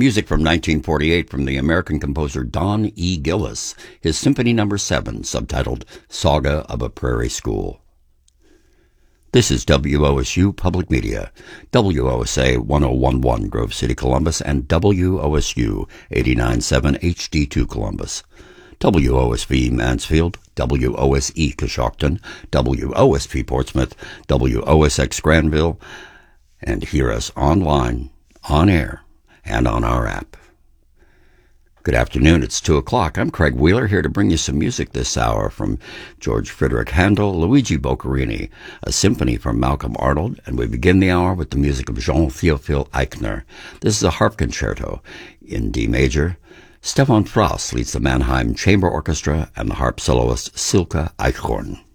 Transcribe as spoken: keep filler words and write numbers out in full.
Music from nineteen forty-eight from the American composer Don E. Gillis, his Symphony Number seven, subtitled Saga of a Prairie School. This is W O S U Public Media, W O S A one oh one point one Grove City, Columbus, and W O S U eighty-nine point seven H D two Columbus. W O S V Mansfield, W O S E Coshocton, W O S P Portsmouth, W O S X Granville, and hear us online, on air, and on our app. Good afternoon, it's two o'clock. I'm Craig Wheeler, here to bring you some music this hour from George Friedrich Handel, Luigi Boccherini, a symphony from Malcolm Arnold, and we begin the hour with the music of Jean-Théophile Eichner. This is a harp concerto in D major. Stefan Frass leads the Mannheim Chamber Orchestra and the harp soloist Silke Eichhorn.